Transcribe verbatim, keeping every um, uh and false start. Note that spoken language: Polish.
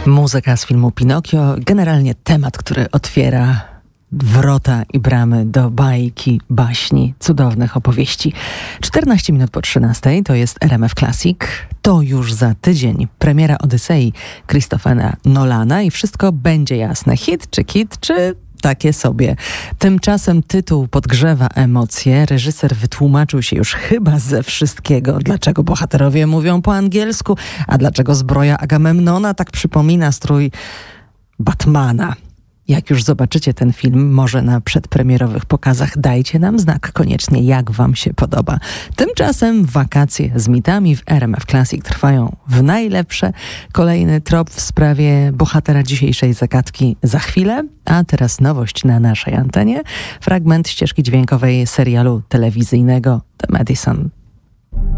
Muzyka z filmu Pinokio, generalnie temat, który otwiera wrota i bramy do bajki, baśni, cudownych opowieści. czternaście minut po trzynastej to jest R M F Classic. To już za tydzień premiera Odysei Christophera Nolana i wszystko będzie jasne. Hit czy kit, czy takie sobie. Tymczasem tytuł podgrzewa emocje. Reżyser wytłumaczył się już chyba ze wszystkiego. Dlaczego bohaterowie mówią po angielsku, a dlaczego zbroja Agamemnona tak przypomina strój Batmana. Jak już zobaczycie ten film, może na przedpremierowych pokazach, dajcie nam znak koniecznie, jak wam się podoba. Tymczasem wakacje z mitami w R M F Classic trwają w najlepsze. Kolejny trop w sprawie bohatera dzisiejszej zagadki za chwilę, a teraz nowość na naszej antenie. Fragment ścieżki dźwiękowej serialu telewizyjnego The Madison